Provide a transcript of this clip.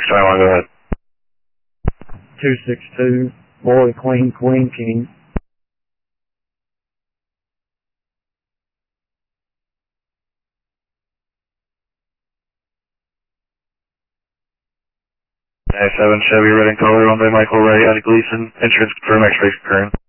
21, go ahead. 262, boy, queen, queen, king. A7 Chevy red in color, owned by Michael Ray out of Gleason. Insurance confirm, X-ray confirm.